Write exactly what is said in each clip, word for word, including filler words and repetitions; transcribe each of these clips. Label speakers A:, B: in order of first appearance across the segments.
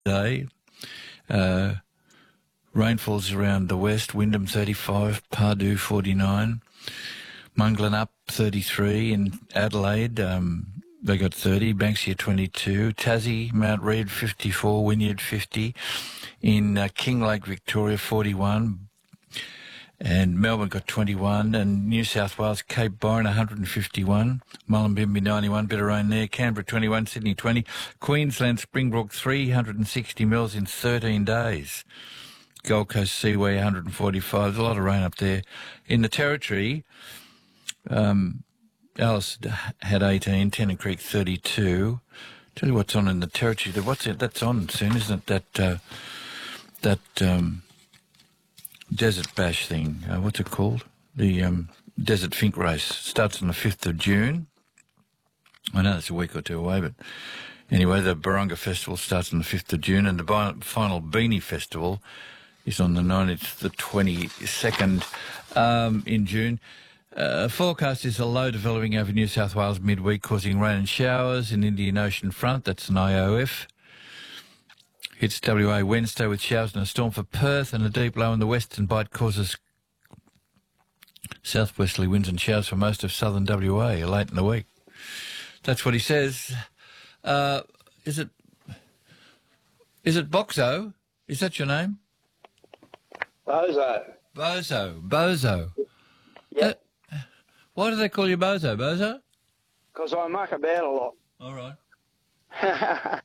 A: day. Uh, rainfalls around the west, Wyndham thirty-five, Pardue forty-nine, Munglan up thirty-three, in Adelaide um, they got thirty, Banksia twenty-two, Tassie, Mount Read fifty-four, Wynyard fifty, in uh, Kinglake, Victoria forty-one, and Melbourne got twenty-one, and New South Wales, Cape Byron one hundred fifty-one, Mullumbimby ninety-one, bit of rain there, Canberra twenty-one, Sydney twenty, Queensland, Springbrook three hundred sixty mils in thirteen days, Gold Coast Seaway one hundred forty-five, there's a lot of rain up there. In the Territory, um, Alice had eighteen, Tennant Creek thirty-two. Tell you what's on in the Territory. What's it? That's on soon, isn't it? That, uh, that, um... Desert Bash thing, uh, what's it called? The um, Desert Fink Race starts on the fifth of June. I know it's a week or two away, but anyway, the Barunga Festival starts on the fifth of June, and the bi- final Beanie Festival is on the ninth, the twenty-second um, in June. Uh, forecast is a low developing over New South Wales midweek, causing rain and showers in Indian Ocean front. That's an I O F. Hits W A Wednesday with showers and a storm for Perth, and a deep low in the western bight causes southwesterly winds and showers for most of southern W A late in the week. That's what he says. Uh, is it is it Boxo? Is that your name?
B: Bozo.
A: Bozo. Bozo.
B: Yeah.
A: Uh, why do they call you Bozo? Bozo?
B: Because I muck about a lot.
A: All right.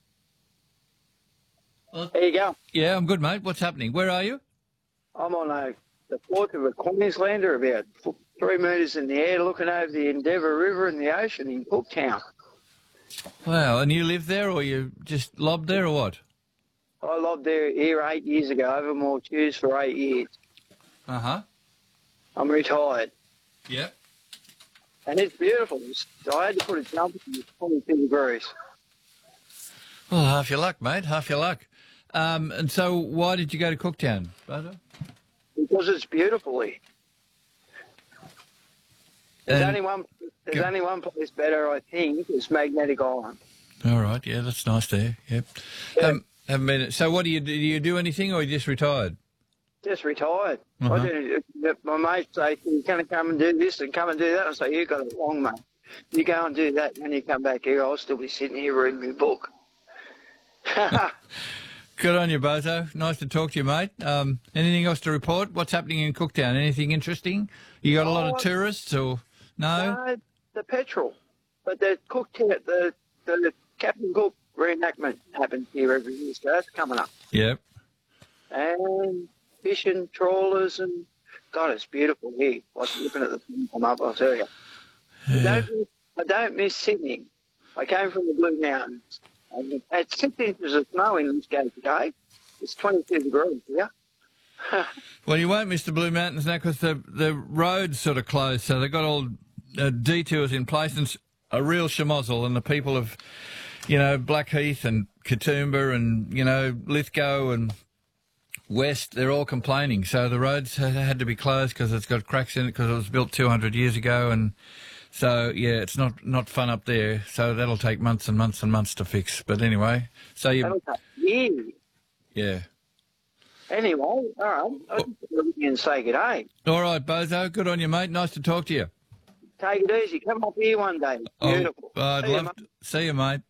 A: Well,
B: there you go.
A: Yeah, I'm good, mate. What's happening? Where are you?
B: I'm on a, the fourth of a Queenslander, about three metres in the air, looking over the Endeavour River and the ocean in Cooktown.
A: Wow, and you live there, or you just lobbed there, or what?
B: I lobbed there here eight years ago, over Maltese for eight years.
A: Uh-huh.
B: I'm retired.
A: Yep.
B: And it's beautiful. So I had to put a jumper in, it's twenty-two degrees.
A: Well, half your luck, mate, half your luck. Um, and so why did you go to Cooktown, Bozo?
B: Because it's beautiful here. There's,
A: And
B: only one, there's
A: go-
B: only one place better, I think. It's Magnetic Island.
A: All right, yeah, that's nice there, yep.
B: Yeah.
A: Um, haven't been, so what do you do? Do you do anything, or you just retired?
B: Just retired.
A: Uh-huh.
B: I do, my mates say, you're going to come and do this and come and do that. I say, you got it wrong, mate. You go and do that, and when you come back here, I'll still be sitting here reading my book.
A: Good on you, Bozo. Nice to talk to you, mate. Um, anything else to report? What's happening in Cooktown? Anything interesting? You got a lot
B: Oh,
A: of tourists, or no?
B: No, the petrol. But the Cooktown, the, the Captain Cook reenactment happens here every year, so that's coming up.
A: Yep.
B: And fishing, trawlers, and God, it's beautiful here. I was looking at the thing come up, I'll tell you. I, don't miss, I don't miss Sydney. I came from the Blue Mountains. And at six inches of snow in this game today. It's twenty-two degrees here.
A: Well, you won't miss the Blue Mountains now because the the road's sort of closed, so they've got all uh, detours in place, and it's a real schmozzle, and the people of, you know, Blackheath and Katoomba and, you know, Lithgow and West, they're all complaining. So the roads ha- had to be closed because it's got cracks in it because it was built two hundred years ago, and so, yeah, it's not, not fun up there. So that'll take months and months and months to fix. But anyway, so you...
B: That'll take years.
A: Yeah.
B: Anyway, all right. I'll just leave you and say good day.
A: All right, Bozo. Good on you, mate. Nice to talk to you.
B: Take it easy. Come up here one day. It's beautiful.
A: Oh, I'd
B: See you,
A: love
B: mate.
A: to see you, mate.